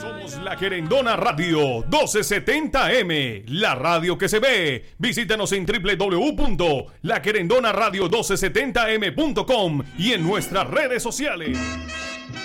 Somos La Querendona Radio 1270M, la radio que se ve. Visítanos en www.laquerendonaradio1270m.com y en nuestras redes sociales.